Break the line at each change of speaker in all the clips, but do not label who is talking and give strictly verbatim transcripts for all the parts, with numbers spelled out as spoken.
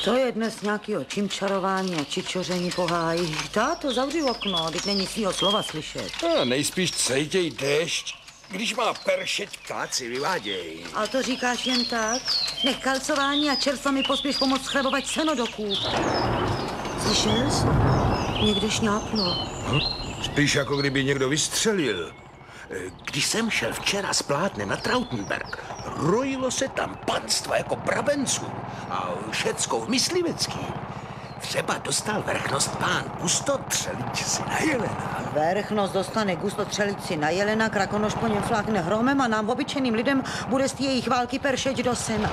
To je dnes nějakýho čimčarování a čičoření po háji. Táto, zavři okno, teď není svýho slova slyšet.
A nejspíš cejtěj déšť. Když má peršeť, ptáci vyváděj.
Ale to říkáš jen tak? Nech kalcování a čerstva mi pospěš pomoct schrabovat seno do kůp. Slyšel jsi? Někde šňáplo.
Hm? Spíš jako kdyby někdo vystřelil.
Když jsem šel včera s plátnem na Trautenberg, rojilo se tam panstva jako brabenců a všecko v myslivecký. Třeba dostal vrchnost pán Gusto třelič si na jelena.
Vrchnost dostane Gusto třelič si na jelena, Krakonoš po něm flákne hromem a nám obyčejným lidem bude z té jejich války peršeť do sena.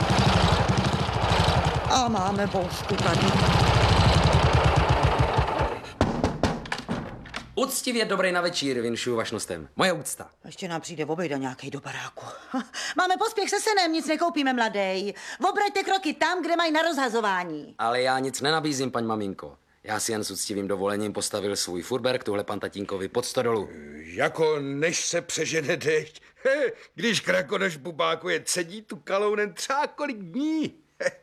A máme boušku tady.
Uctivě dobrý na večír, vinšuju vašnostem. Moje úcta.
Ještě nám přijde obejda nějakej do baráku. Máme pospěch se senem, nic nekoupíme, mladej. Obraťte kroky tam, kde mají na rozhazování.
Ale já nic nenabízím, paň maminko. Já si jen s uctivým dovolením postavil svůj furberk tuhle pan tatínkovi pod stodolu.
Jako než se přežene déšť. Když Krakonoš bubákuje, cedí tu kalounen třeba kolik dní.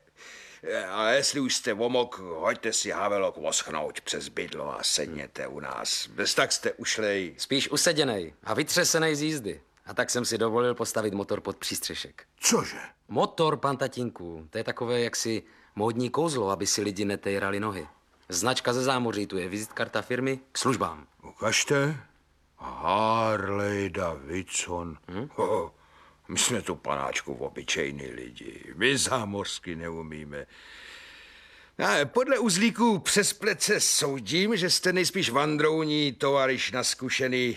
A jestli už jste omok, hoďte si havelok oschnout přes bydlo a sedněte u nás. Bez tak jste ušlej.
Spíš useděnej a vytřesenej z jízdy. A tak jsem si dovolil postavit motor pod přístřešek.
Cože?
Motor, pan tatínku, to je takové jaksi módní kouzlo, aby si lidi netejrali nohy. Značka ze zámoří, tu je vizitkarta firmy k službám.
Ukažte. Harley Davidson. Hm? Oh. My jsme tu, panáčku, obyčejní lidi. My zámořsky neumíme. A podle uzlíků přes plece soudím, že jste nejspíš vandrouní tovariš naskušený.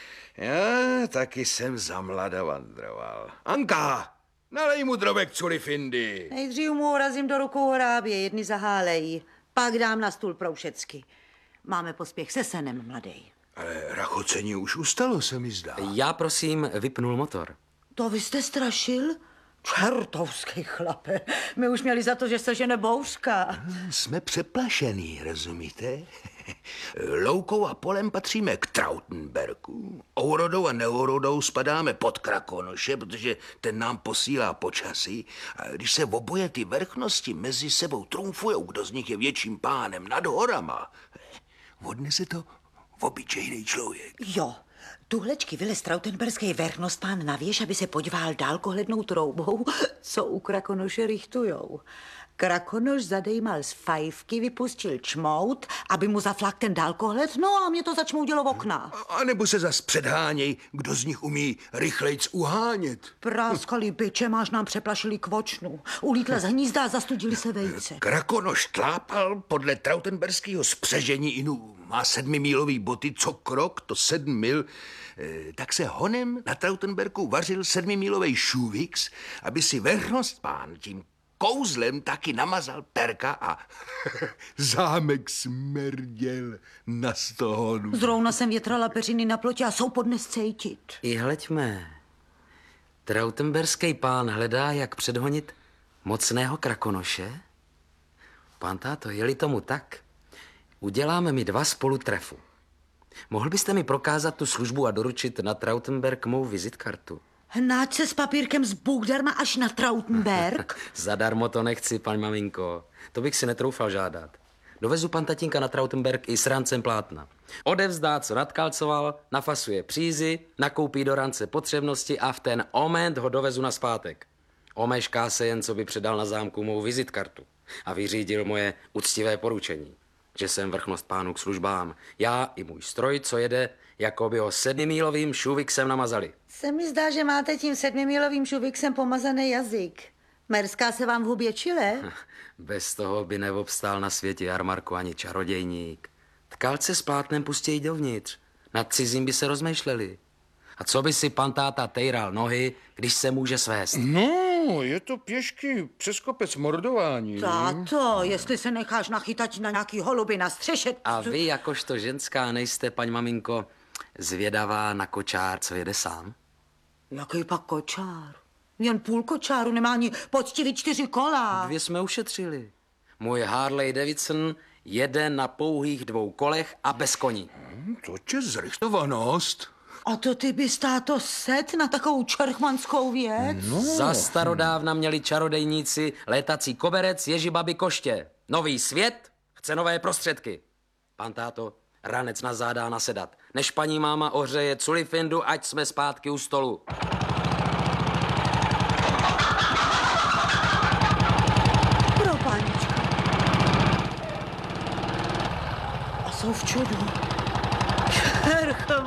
Já taky jsem zamlada vandroval. Anka, nalej mu drobek culifindy.
Nejdřív mu urazím do rukou hrábě, jedny zahálejí. Pak dám na stůl pro všecky. Máme pospěch se senem, mladej.
Ale rachocení už ustalo, se mi zdá.
Já prosím vypnul motor.
To vy jste strašil? Čertovský chlape. My už měli za to, že se žene bouřka.
Jsme přeplašený, rozumíte? Loukou a polem patříme k Trautenbergu. Ourodou a neurodou spadáme pod Krakonoše, protože ten nám posílá počasí. A když se oboje ty vrchnosti mezi sebou trumfujou, kdo z nich je větším pánem nad horama, odnese to obyčejný člověk.
Jo. Tuhlečky vylez trautenberský vrchnospán na věž, aby se podíval dálkohlednou troubou, co u Krakonoše richtujou. Krakonoš zadejmal z fajfky, vypustil čmout, aby mu zaflak ten dálkohled, no a mě to začmoudilo v okna.
A nebo se zas předháněj, kdo z nich umí rychlejc uhánět.
Práskali byče, máš nám přeplašili kvočnu. Ulítla z hnízda a zastudili se vejce.
Krakonoš tlápal podle trautenberského spřežení inu. Má sedmimílový boty, co krok, to sedm mil. E, tak se honem na Trautenbergu vařil sedmimílovej šuvix, aby si vrchnospán tím kouzlem taky namazal perka a zámek smrděl na stohonu.
Zrovna jsem větrala peřiny na plotě a jsou podnes cejtit.
I hleďme. Trautenberský pán hledá, jak předhonit mocného Krakonoše. Pán táto, je-li tomu tak, uděláme mi dva spolu trefu. Mohl byste mi prokázat tu službu a doručit na Trautenberg mou vizitkartu?
Hnáč se s papírkem z Bugdarma až na Trautenberg?
Zadarmo to nechci, paň maminko. To bych si netroufal žádat. Dovezu pan tatínka na Trautenberg i s rancem plátna. Odevzdá, co nadkalcoval, nafasuje přízy, nakoupí do rance potřebnosti a v ten moment ho dovezu na zpátek. Omešká se jen, co by předal na zámku mou vizitkartu a vyřídil moje uctivé poručení, že jsem vrchnost pánu k službám. Já i můj stroj, co jede, jako by ho sedmimílovým šuvixem namazali.
Se mi zdá, že máte tím sedmimílovým šuvixem pomazaný jazyk. Merská se vám v hubě čile?
Bez toho by neobstál na světě jarmarku ani čarodějník. Tkalce s plátnem pustějí dovnitř. Nad cizím by se rozmýšleli. A co by si pan táta tejral nohy, když se může svést?
No, je to pěšky přes kopec mordování.
Táto, jestli se necháš nachytat na nějaký holuby na střeše...
A vy, jakožto ženská, nejste, paň maminko, zvědavá na kočár, co jede sám?
Jaký pak kočár? Jen půl kočáru, nemá ani poctivý čtyři kola.
Dvě jsme ušetřili. Můj Harley Davidson jede na pouhých dvou kolech a bez koní.
Hmm, to je zrychtovanost.
A to ty bys, táto, set na takovou čerchmanskou věc?
No. Za starodávna měli čarodejníci létací koberec Ježibaby koště. Nový svět chce nové prostředky. Pan táto, ranec na zádá nasedat. Než paní máma ohřeje culifindu, ať jsme zpátky u stolu.
Pro pánička. A jsou v čudu.